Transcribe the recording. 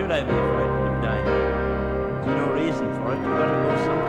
should I be frightened of dying? There's no reason for it. You've got to go some